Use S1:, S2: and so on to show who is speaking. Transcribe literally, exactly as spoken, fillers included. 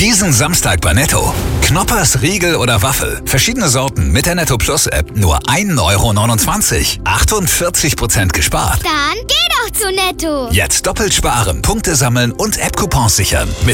S1: Diesen Samstag bei Netto. Knoppers, Riegel oder Waffel. Verschiedene Sorten mit der Netto Plus App. Nur ein Euro neunundzwanzig. achtundvierzig Prozent gespart.
S2: Dann geh doch zu Netto.
S1: Jetzt doppelt sparen, Punkte sammeln und App-Coupons sichern.